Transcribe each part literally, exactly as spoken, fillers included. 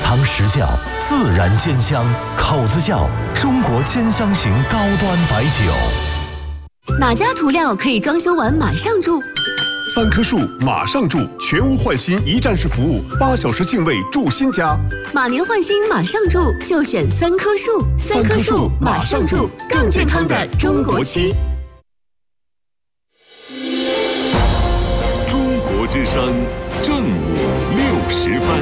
尝实效，自然鲜香，口子窖中国兼香型高端白酒。 哪家涂料可以装修完马上住？ 三棵树马上住，全屋换新一站式服务，八小时净位住新家。 马年换新马上住，就选三棵树。三棵树马上住，更健康的中国漆。 中国之声正午六十分。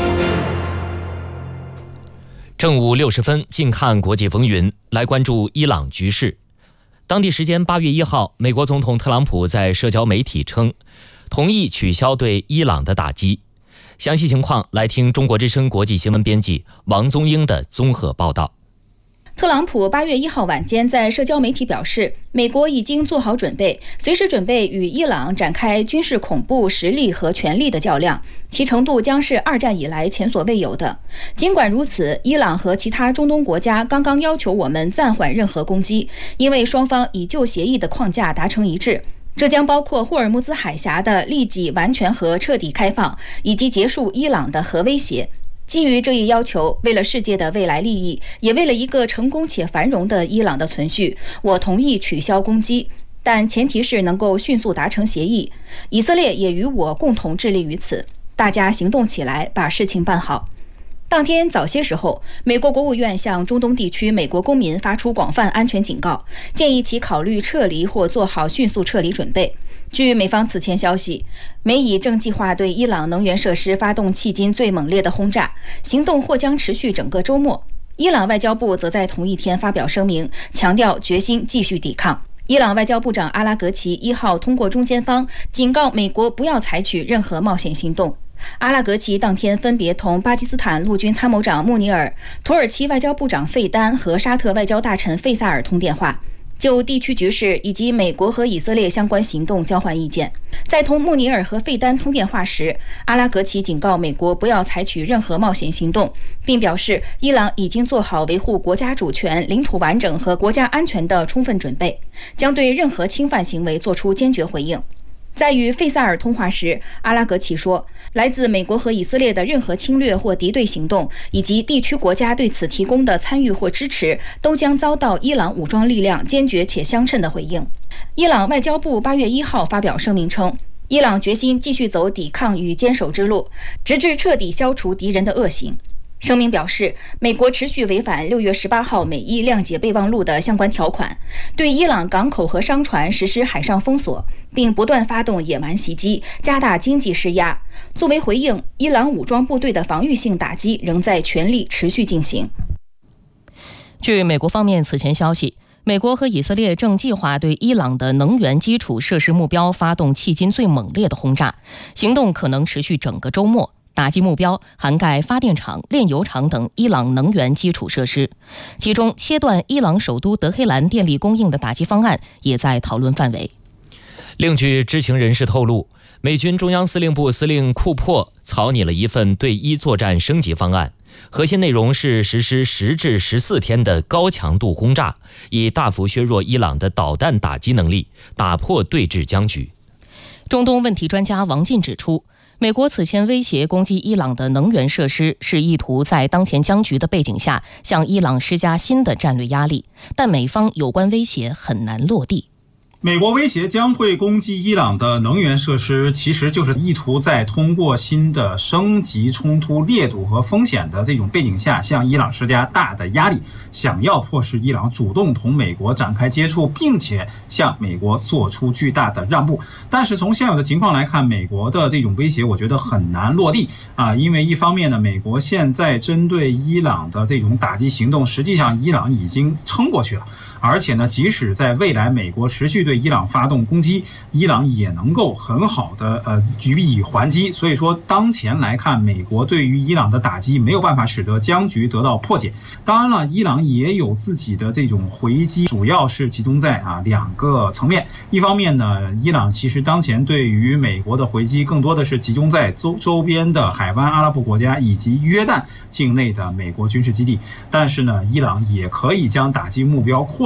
正午六十分，近看国际风云，来关注伊朗局势。当地时间八月一号，美国总统特朗普在社交媒体称，同意取消对伊朗的打击。详细情况来听中国之声国际新闻编辑王宗英的综合报道。 特朗普八月一号晚间在社交媒体表示，美国已经做好准备，随时准备与伊朗展开军事恐怖实力和权力的较量，其程度将是二战以来前所未有的。尽管如此，伊朗和其他中东国家刚刚要求我们暂缓任何攻击，因为双方已就协议的框架达成一致。这将包括霍尔木兹海峡的立即完全和彻底开放，以及结束伊朗的核威胁。基于这一要求，为了世界的未来利益，也为了一个成功且繁荣的伊朗的存续，我同意取消攻击，但前提是能够迅速达成协议。以色列也与我共同致力于此，大家行动起来，把事情办好。当天早些时候，美国国务院向中东地区美国公民发出广泛安全警告，建议其考虑撤离或做好迅速撤离准备。据美方此前消息，美以正计划对伊朗能源设施发动迄今最猛烈的轰炸，行动或将持续整个周末。伊朗外交部则在同一天发表声明，强调决心继续抵抗。伊朗外交部长阿拉格齐一号通过中间方警告美国不要采取任何冒险行动。阿拉格齐当天分别同巴基斯坦陆军参谋长穆尼尔、土耳其外交部长费丹和沙特外交大臣费萨尔通电话，就地区局势以及美国和以色列相关行动交换意见。在同穆尼尔和费丹通电话时，阿拉格齐警告美国不要采取任何冒险行动，并表示伊朗已经做好维护国家主权、领土完整和国家安全的充分准备，将对任何侵犯行为作出坚决回应。在与费萨尔通话时，阿拉格齐说，来自美国和以色列的任何侵略或敌对行动，以及地区国家对此提供的参与或支持，都将遭到伊朗武装力量坚决且相称的回应。伊朗外交部八月一号发表声明称，伊朗决心继续走抵抗与坚守之路，直至彻底消除敌人的恶行。声明表示，美国持续违反六月十八号美伊谅解备忘录的相关条款，对伊朗港口和商船实施海上封锁，并不断发动野蛮袭击，加大经济施压。作为回应，伊朗武装部队的防御性打击仍在全力持续进行。 据美国方面此前消息，美国和以色列正计划对伊朗的能源基础设施目标发动迄今最猛烈的轰炸，行动可能持续整个周末。打击目标涵盖发电厂、炼油厂等伊朗能源基础设施，其中切断伊朗首都德黑兰电力供应的打击方案也在讨论范围。 另据知情人士透露，美军中央司令部司令库珀草拟了一份对伊作战升级方案，核心内容是实施十至十四天的高强度轰炸，以大幅削弱伊朗的导弹打击能力，打破对峙僵局。 中东问题专家王进指出，美国此前威胁攻击伊朗的能源设施，是意图在当前僵局的背景下向伊朗施加新的战略压力，但美方有关威胁很难落地。 美国威胁将会攻击伊朗的能源设施，其实就是意图在通过新的升级冲突烈度和风险的这种背景下，向伊朗施加大的压力，想要迫使伊朗主动同美国展开接触，并且向美国做出巨大的让步。但是从现有的情况来看，美国的这种威胁我觉得很难落地啊，因为一方面呢，美国现在针对伊朗的这种打击行动，实际上伊朗已经撑过去了。而且呢，即使在未来美国持续对伊朗发动攻击，伊朗也能够很好的呃予以还击。所以说，当前来看，美国对于伊朗的打击没有办法使得僵局得到破解。当然了，伊朗也有自己的这种回击，主要是集中在啊两个层面。一方面呢，伊朗其实当前对于美国的回击更多的是集中在周周边的海湾阿拉伯国家以及约旦境内的美国军事基地。但是呢，伊朗也可以将打击目标扩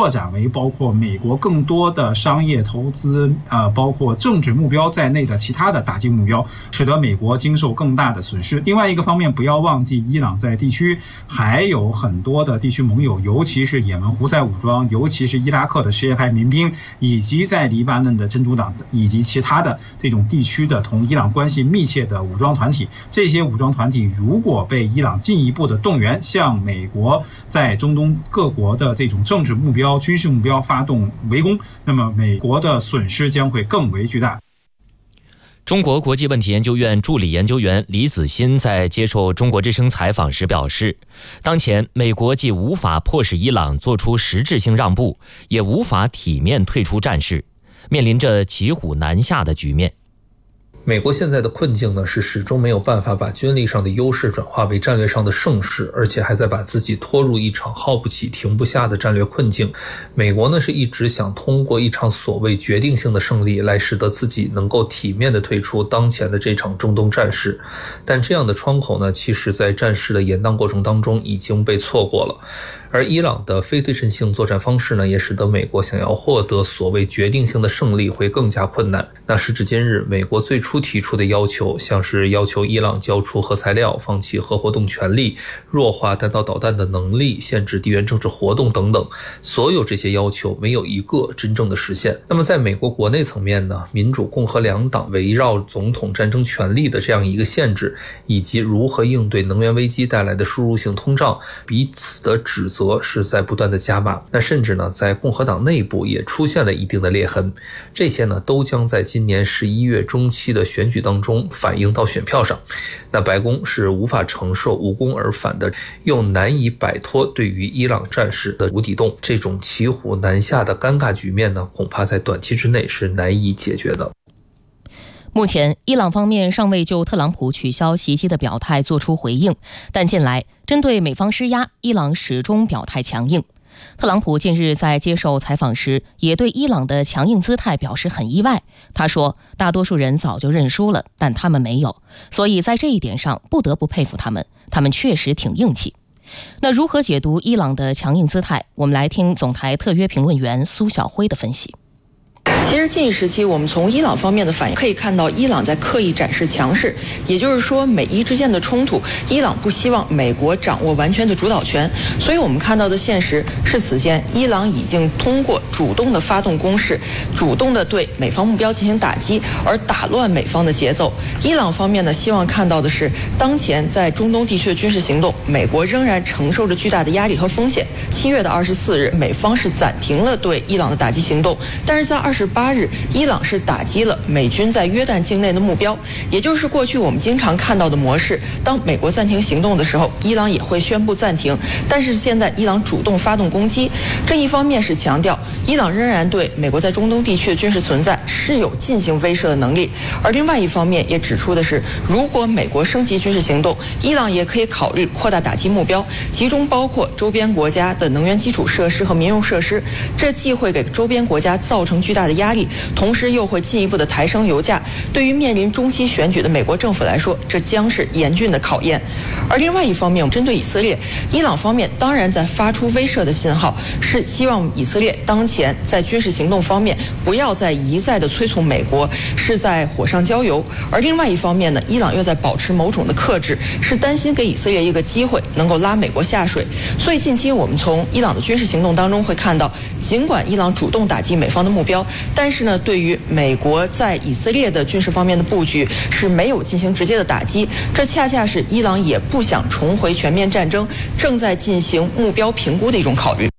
扩展为包括美国更多的商业投资，呃，包括政治目标在内的其他的打击目标，使得美国经受更大的损失。另外一个方面，不要忘记伊朗在地区还有很多的地区盟友，尤其是也门胡塞武装，尤其是伊拉克的什叶派民兵，以及在黎巴嫩的真主党以及其他的这种地区的同伊朗关系密切的武装团体。这些武装团体如果被伊朗进一步的动员，向美国在中东各国的这种政治目标、军事目标发动围攻，那么美国的损失将会更为巨大。 中国国际问题研究院助理研究员李子欣在接受中国之声采访时表示，当前美国既无法迫使伊朗做出实质性让步，也无法体面退出战事，面临着骑虎难下的局面。 美国现在的困境呢，是始终没有办法把军力上的优势转化为战略上的胜势，而且还在把自己拖入一场耗不起、停不下的战略困境。美国呢，是一直想通过一场所谓决定性的胜利，来使得自己能够体面的退出当前的这场中东战事。但这样的窗口呢，其实在战事的延宕过程当中已经被错过了。而伊朗的非对称性作战方式呢，也使得美国想要获得所谓决定性的胜利会更加困难。那时至今日，美国最初提出的要求，像是要求伊朗交出核材料、放弃核活动权利、弱化弹道导弹的能力、限制地缘政治活动等等，所有这些要求没有一个真正的实现。那么在美国国内层面呢，民主共和两党围绕总统战争权力的这样一个限制，以及如何应对能源危机带来的输入性通胀，彼此的指责是在不断的加码。那甚至呢，在共和党内部也出现了一定的裂痕。这些呢，都将在今年十一月中期的选举当中反映到选票上。那白宫是无法承受无功而返的，又难以摆脱对于伊朗战事的无底洞。这种骑虎难下的尴尬局面呢，恐怕在短期之内是难以解决的。 目前，伊朗方面尚未就特朗普取消袭击的表态做出回应，但近来针对美方施压，伊朗始终表态强硬。特朗普近日在接受采访时，也对伊朗的强硬姿态表示很意外。他说，大多数人早就认输了，但他们没有，所以在这一点上不得不佩服他们，他们确实挺硬气。那如何解读伊朗的强硬姿态？我们来听总台特约评论员苏晓辉的分析。 其实近一时期，我们从伊朗方面的反应可以看到，伊朗在刻意展示强势，也就是说，美伊之间的冲突，伊朗不希望美国掌握完全的主导权。所以我们看到的现实是，此前伊朗已经通过主动的发动攻势，主动的对美方目标进行打击，而打乱美方的节奏。伊朗方面呢，希望看到的是，当前在中东地区的军事行动，美国仍然承受着巨大的压力和风险。七月的二十四日，美方是暂停了对伊朗的打击行动，但是在二十八日，伊朗是打击了美军在约旦境内的目标，也就是过去我们经常看到的模式。当美国暂停行动的时候，伊朗也会宣布暂停，但是现在伊朗主动发动攻击，这一方面是强调伊朗仍然对美国在中东地区的军事存在是有进行威慑的能力，而另外一方面也指出的是，如果美国升级军事行动，伊朗也可以考虑扩大打击目标，其中包括周边国家的能源基础设施和民用设施，这既会给周边国家造成巨大的压力，同时又会进一步的抬升油价。对于面临中期选举的美国政府来说，这将是严峻的考验。而另外一方面，针对以色列，伊朗方面当然在发出威慑的信号，是希望以色列当前在军事行动方面不要再一再的催促美国，是在火上浇油。而另外一方面呢，伊朗又在保持某种的克制，是担心给以色列一个机会能够拉美国下水。所以近期我们从伊朗的军事行动当中会看到，尽管伊朗主动打击美方的目标，但是呢，对于美国在以色列的军事方面的布局是没有进行直接的打击，这恰恰是伊朗也不想重回全面战争，正在进行目标评估的一种考虑。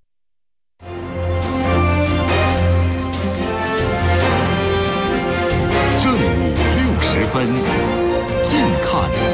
正午六十分，近看。